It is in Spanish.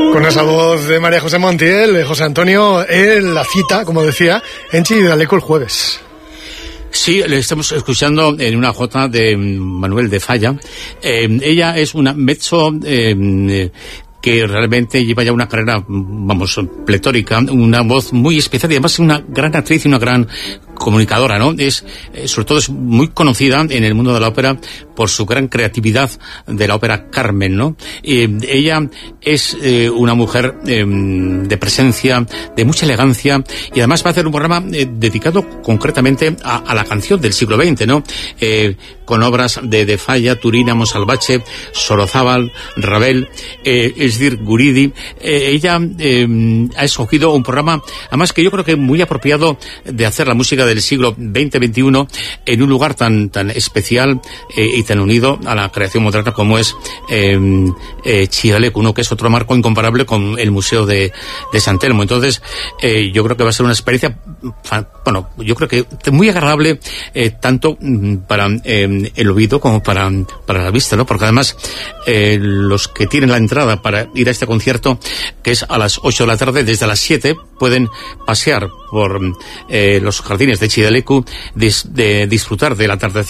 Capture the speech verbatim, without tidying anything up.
Con esa voz de María José Montiel, José Antonio, en la cita, como decía, en Chillida-Leku el jueves. Sí, le estamos escuchando en una jota de Manuel de Falla. Eh, ella es una mezzo eh, que realmente lleva ya una carrera, vamos, pletórica, una voz muy especial y además una gran actriz y una gran comunicadora, ¿no? Es, eh, sobre todo es muy conocida en el mundo de la ópera por su gran creatividad de la ópera Carmen, ¿no? Eh, ella es eh, una mujer eh, de presencia, de mucha elegancia, y además va a hacer un programa eh, dedicado concretamente a, a la canción del siglo veinte, ¿no? Eh, con obras de De Falla, Turina, Monsalvache, Sorozábal, Ravel, eh, es decir, Guridi. Eh, ella eh, ha escogido un programa, además que yo creo que muy apropiado de hacer la música del siglo veinte veintiuno en un lugar tan tan especial eh, y tan unido a la creación moderna como es eh, eh, Chillida-Leku, ¿no? Que es otro marco incomparable con el Museo de, de San Telmo. Entonces, eh, yo creo que va a ser una experiencia, bueno, yo creo que muy agradable, eh, tanto para eh, el oído como para, para la vista, ¿no? Porque además, eh, los que tienen la entrada para ir a este concierto, que es a las ocho de la tarde, desde las siete, pueden pasear por eh, los jardines de Chillida-Leku, dis, de disfrutar del atardecer